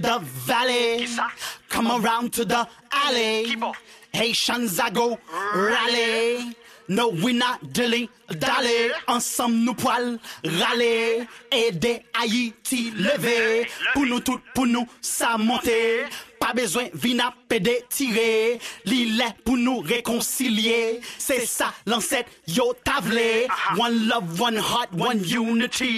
the valley. Come around to the alley. Haitians I go rally. No, we not dilly-dally. Ensemble nous poil râler. Aider Haïti lever. Pour nous tout, pour nous ça monter. Pas besoin vina pédé tirer. L'île pour nous réconcilier. C'est ça l'ancêtre yo tavelé. One love, one heart, one unity.